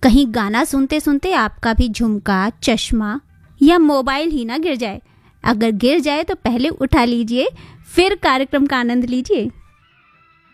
कहीं गाना सुनते सुनते आपका भी झुमका, चश्मा या मोबाइल ही ना गिर जाए। अगर गिर जाए तो पहले उठा लीजिए, फिर कार्यक्रम का आनंद लीजिए।